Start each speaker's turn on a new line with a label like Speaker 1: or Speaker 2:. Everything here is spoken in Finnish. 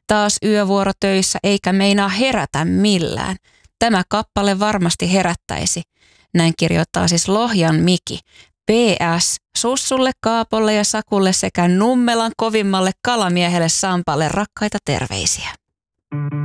Speaker 1: Taas yövuorotöissä eikä meinaa herätä millään. Tämä kappale varmasti herättäisi. Näin kirjoittaa siis Lohjan Miki. PS. Sussulle, Kaapolle ja Sakulle sekä Nummelan kovimmalle kalamiehelle Sampalle rakkaita terveisiä.